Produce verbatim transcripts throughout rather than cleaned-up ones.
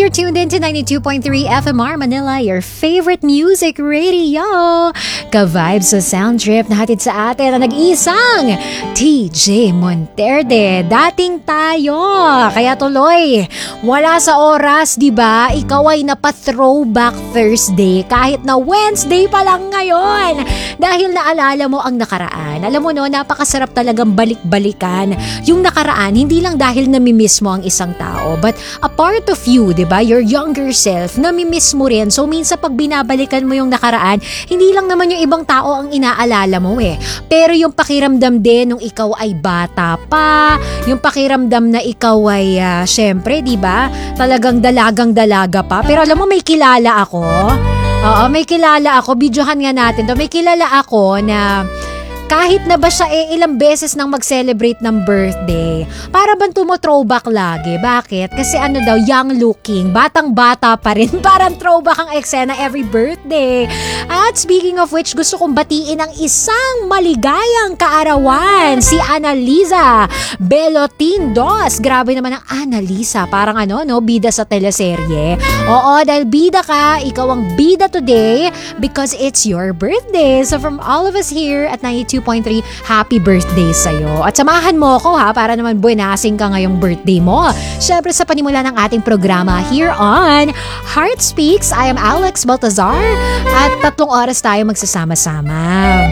you're tuned in to ninety-two point three F M R Manila, your favorite music radio. Ka-vibes sa sound trip na hatid sa atin na nag-iisang T J Monterde. Dating tayo, kaya tuloy, wala sa oras, di ba? Ikaw ay napa-throwback Thursday kahit na Wednesday pa lang ngayon. Dahil naalala mo ang nakaraan. Alam mo no, napakasarap talagang balik-balikan yung nakaraan, hindi lang dahil namimiss mo ang isang tao, but a part of you, di ba? Your younger self, namimiss mo rin. So minsan pag binabalikan mo yung nakaraan, hindi lang naman yung ibang tao ang inaalala mo eh. Pero yung pakiramdam din nung ikaw ay bata pa, yung pakiramdam na ikaw ay uh, syempre, di ba? Talagang dalagang-dalaga pa. Pero alam mo, may kilala ako. Oo, may kilala ako. Videohan nga natin to. May kilala ako na kahit na ba siya eh ilang beses nang mag-celebrate ng birthday, para bang tumo-throwback lagi. Bakit? Kasi ano daw, young looking, batang-bata pa rin. Parang throwback ang eksena every birthday. At speaking of which, gusto kong batiin ang isang maligayang kaarawan, si Annalisa Belotindos. Grabe naman ang Annalisa. Parang ano, no, bida sa teleserye. Oo, dahil bida ka, ikaw ang bida today because it's your birthday. So from all of us here at ninety-two point three, happy birthday sa'yo. At samahan mo ako ha, para naman buenasing ka ngayong birthday mo. Siyempre sa panimula ng ating programa here on Heart Speaks, I am Alex Baltazar at tatlong oras tayo magsasama-sama.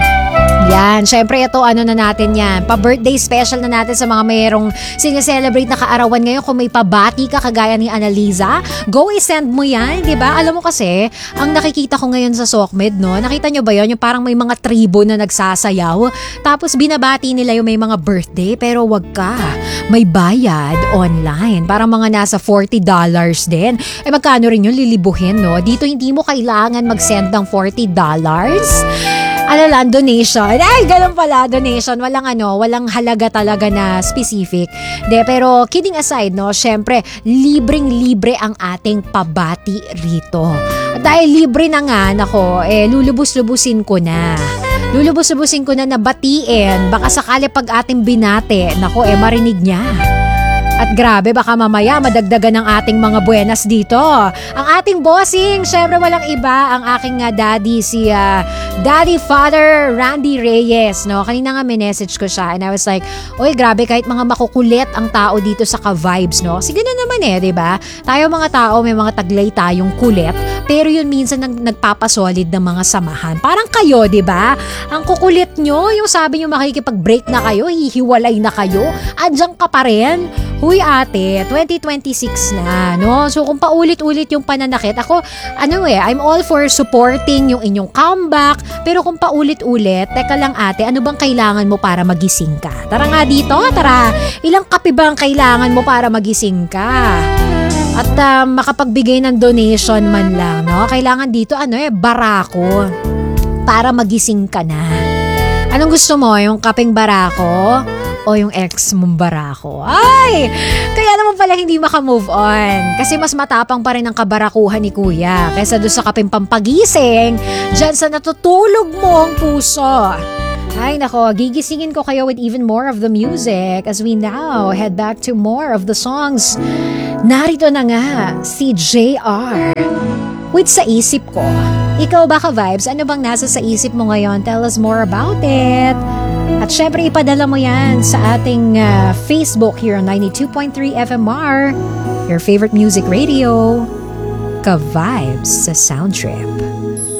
Yan, syempre ito ano na natin yan, pa-birthday special na natin sa mga mayroong sineselebrate na kaarawan ngayon. Kung may pabati ka kagaya ni Annalisa, go i-send mo yan, di ba? Alam mo kasi, ang nakikita ko ngayon sa SOCMED, no? Nakita nyo ba yun? Yung parang may mga tribo na nagsasayaw, tapos binabati nila yung may mga birthday, pero wag ka, may bayad online. Parang mga nasa forty dollars din. Eh magkano rin yun lilibuhin, no? Dito hindi mo kailangan mag-send ng forty dollars. Ano lang, donation. Ay, ganun pala, donation. Walang ano, walang halaga talaga na specific. De, pero kidding aside, no, syempre, libreng-libre ang ating pabati rito. At dahil libre na nga, nako, eh, lulubos-lubusin ko na. Lulubos-lubusin ko na nabatiin. Baka sakali pag ating binate, nako, eh, marinig niya. At grabe, baka mamaya madagdagan ng ating mga buenas dito. Ang ating bossing, syempre walang iba, ang aking uh, daddy, si uh, Daddy Father Randy Reyes. No? Kanina nga message ko siya and I was like, oy grabe, kahit mga makukulit ang tao dito sa Ka-Vibes, no? Sige na naman eh, di ba? Tayo mga tao, may mga taglay tayong kulit, pero yun minsan nag nagpapasolid ng mga samahan. Parang kayo, di ba? Ang kukulit nyo, yung sabi nyo makikipag-break na kayo, hihiwalay na kayo, adjang ka pa rin. Huy ate, twenty twenty-six na, no? So kung paulit-ulit yung pananakit, ako, ano eh, I'm all for supporting yung inyong comeback, pero kung paulit-ulit, teka lang ate, ano bang kailangan mo para magising ka? Tara nga dito, tara. Ilang kape ba ang kailangan mo para magising ka? At uh, makapagbigay ng donation man lang, no? Kailangan dito, ano eh, barako para magising ka na. Anong gusto mo? Yung kapeng barako? O yung ex mong barako? Ay! Kaya naman pala hindi maka-move on. Kasi mas matapang pa rin ang kabarakuhan ni kuya kaysa doon sa kapeng pampagising dyan sa natutulog mo ang puso. Ay nako, gigisingin ko kayo with even more of the music as we now head back to more of the songs. Narito na nga si J R with Sa Isip Ko. Ikaw ba Ka-Vibes? Ano bang nasa sa isip mo ngayon? Tell us more about it. At syempre ipadala mo yan sa ating uh, Facebook here on ninety-two point three F M R, your favorite music radio, Ka-Vibes sa Sound Trip.